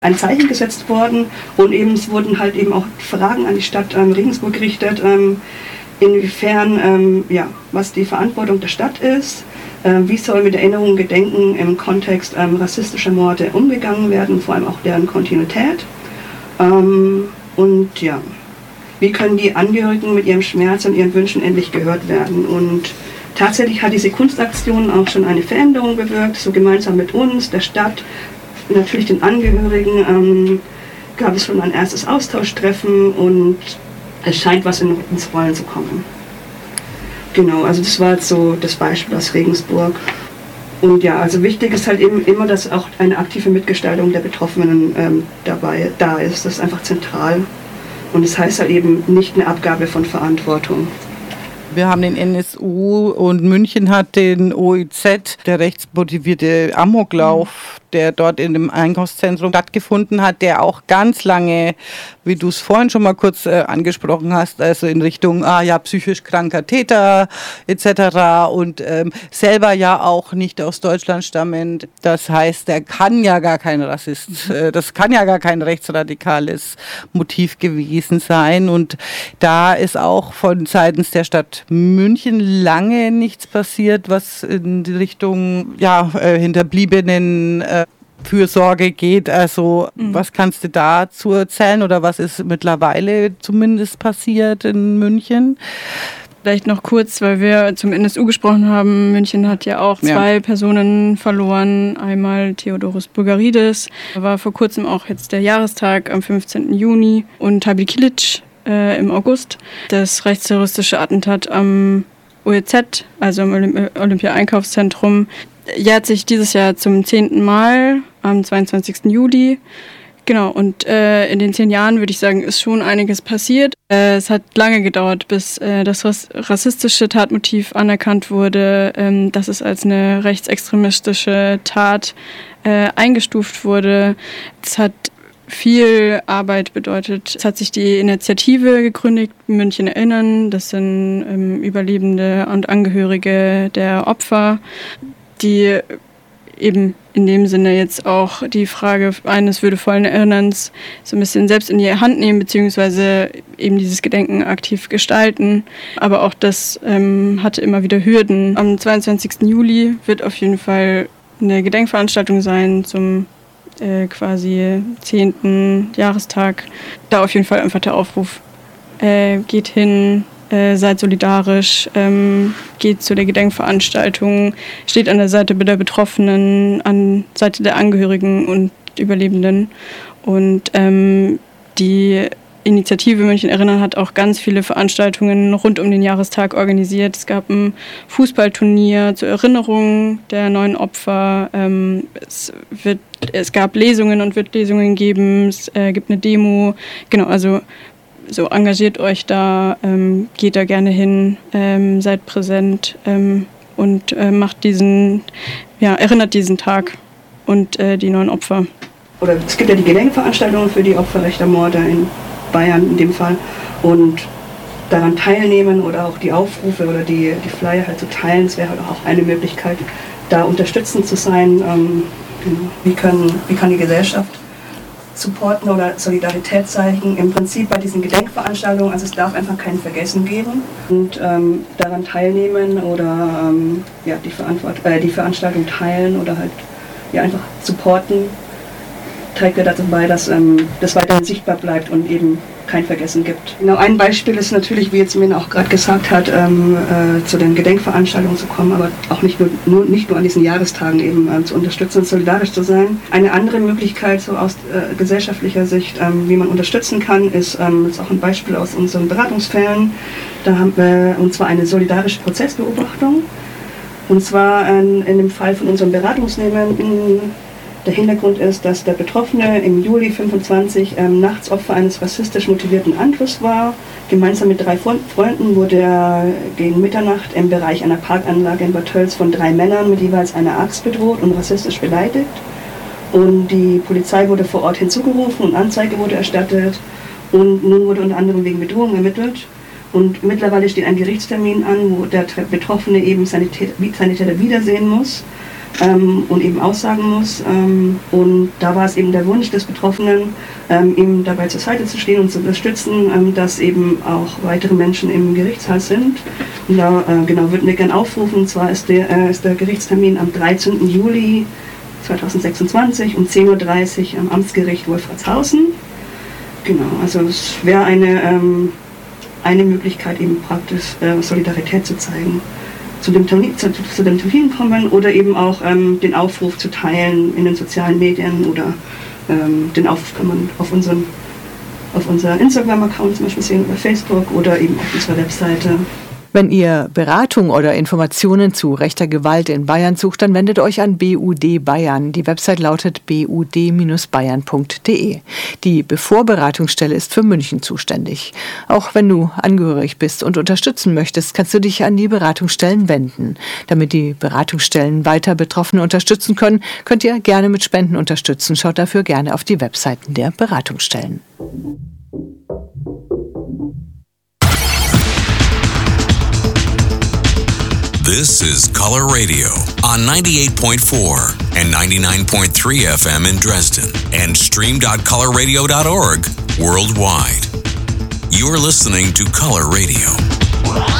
ein Zeichen gesetzt worden und eben es wurden halt eben auch Fragen an die Stadt Regensburg gerichtet, inwiefern, was die Verantwortung der Stadt ist, wie soll mit Erinnerung und Gedenken im Kontext rassistischer Morde umgegangen werden, vor allem auch deren Kontinuität. Wie können die Angehörigen mit ihrem Schmerz und ihren Wünschen endlich gehört werden? Und tatsächlich hat diese Kunstaktion auch schon eine Veränderung bewirkt, so gemeinsam mit uns, der Stadt, natürlich den Angehörigen, gab es schon ein erstes Austauschtreffen und es scheint was ins Rollen zu kommen. Genau, also das war jetzt so das Beispiel aus Regensburg. Und ja, also wichtig ist halt eben immer, dass auch eine aktive Mitgestaltung der Betroffenen da ist. Das ist einfach zentral. Und das heißt halt eben nicht eine Abgabe von Verantwortung. Wir haben den NSU und München hat den OIZ, der rechtsmotivierte Amoklauf, der dort in dem Einkaufszentrum stattgefunden hat, der auch ganz lange, wie du es vorhin schon mal kurz angesprochen hast, also in Richtung psychisch kranker Täter etc. und selber ja auch nicht aus Deutschland stammend. Das heißt, der kann ja gar kein Rassist, das kann ja gar kein rechtsradikales Motiv gewesen sein. Und da ist auch von seitens der Stadt München lange nichts passiert, was in die Richtung Hinterbliebenen Fürsorge geht. Also was kannst du dazu erzählen oder was ist mittlerweile zumindest passiert in München? Vielleicht noch kurz, weil wir zum NSU gesprochen haben. München hat ja auch zwei Personen verloren. Einmal Theodorus Bulgaridis, war vor kurzem auch jetzt der Jahrestag am 15. Juni und Tabi Kilic im August. Das rechtsterroristische Attentat am OEZ, also am Olympia-Einkaufszentrum, jährt sich dieses Jahr zum 10. Mal am 22. Juli. Genau, und in den 10 Jahren, würde ich sagen, ist schon einiges passiert. Es hat lange gedauert, bis das rassistische Tatmotiv anerkannt wurde, dass es als eine rechtsextremistische Tat eingestuft wurde. Es hat viel Arbeit bedeutet. Es hat sich die Initiative gegründet, München erinnern. Das sind Überlebende und Angehörige der Opfer, die eben in dem Sinne jetzt auch die Frage eines würdevollen Erinnerns so ein bisschen selbst in die Hand nehmen, beziehungsweise eben dieses Gedenken aktiv gestalten. Aber auch das hatte immer wieder Hürden. Am 22. Juli wird auf jeden Fall eine Gedenkveranstaltung sein zum quasi 10. Jahrestag. Da auf jeden Fall einfach der Aufruf, geht hin, seid solidarisch, geht zu der Gedenkveranstaltung, steht an der Seite der Betroffenen, an der Seite der Angehörigen und Überlebenden. Und die Initiative München Erinnern hat auch ganz viele Veranstaltungen rund um den Jahrestag organisiert. Es gab ein Fußballturnier zur Erinnerung der 9 Opfer. Es gab Lesungen und wird Lesungen geben. Es gibt eine Demo. Genau, also so engagiert euch da, geht da gerne hin, seid präsent und erinnert diesen Tag und die 9 Opfer. Oder es gibt ja die Gedenkveranstaltungen für die Opfer rechter Morde in Bayern in dem Fall und daran teilnehmen oder auch die Aufrufe oder die Flyer halt zu teilen, das wäre halt auch eine Möglichkeit, da unterstützend zu sein. Wie kann die Gesellschaft supporten oder Solidarität zeigen? Im Prinzip bei diesen Gedenkveranstaltungen, also es darf einfach kein Vergessen geben und daran teilnehmen oder die Veranstaltung teilen oder halt einfach supporten, trägt ja dazu bei, dass das weiterhin sichtbar bleibt und eben kein Vergessen gibt. Genau, ein Beispiel ist natürlich, wie jetzt Min auch gerade gesagt hat, zu den Gedenkveranstaltungen zu kommen, aber auch nicht nur an diesen Jahrestagen eben zu unterstützen und solidarisch zu sein. Eine andere Möglichkeit so aus gesellschaftlicher Sicht, wie man unterstützen kann, ist auch ein Beispiel aus unseren Beratungsfällen. Da haben wir und zwar eine solidarische Prozessbeobachtung. Und zwar in dem Fall von unseren Beratungsnehmenden. Der Hintergrund ist, dass der Betroffene im Juli 25 nachts Opfer eines rassistisch motivierten Angriffs war. Gemeinsam mit 3 Freunden wurde er gegen Mitternacht im Bereich einer Parkanlage in Bad Tölz von 3 Männern mit jeweils einer Axt bedroht und rassistisch beleidigt. Und die Polizei wurde vor Ort hinzugerufen und Anzeige wurde erstattet. Und nun wurde unter anderem wegen Bedrohung ermittelt. Und mittlerweile steht ein Gerichtstermin an, wo der Betroffene eben seine Täter wiedersehen muss. und eben aussagen muss. Und da war es eben der Wunsch des Betroffenen, ihm dabei zur Seite zu stehen und zu unterstützen, dass eben auch weitere Menschen im Gerichtssaal sind. Und da würden wir gerne aufrufen, und zwar ist der Gerichtstermin am 13. Juli 2026 um 10:30 Uhr am Amtsgericht Wolfratshausen. Genau, also es wäre eine Möglichkeit, eben praktisch Solidarität zu zeigen. Zu dem Termin kommen oder eben auch den Aufruf zu teilen in den sozialen Medien oder den Aufruf kann man auf unser Instagram-Account zum Beispiel sehen oder Facebook oder eben auf unserer Webseite. Wenn ihr Beratung oder Informationen zu rechter Gewalt in Bayern sucht, dann wendet euch an BUD Bayern. Die Website lautet bud-bayern.de. Die Bevorberatungsstelle ist für München zuständig. Auch wenn du angehörig bist und unterstützen möchtest, kannst du dich an die Beratungsstellen wenden. Damit die Beratungsstellen weiter Betroffene unterstützen können, könnt ihr gerne mit Spenden unterstützen. Schaut dafür gerne auf die Webseiten der Beratungsstellen. This is Color Radio on 98.4 and 99.3 FM in Dresden and stream.colorradio.org worldwide. You're listening to Color Radio.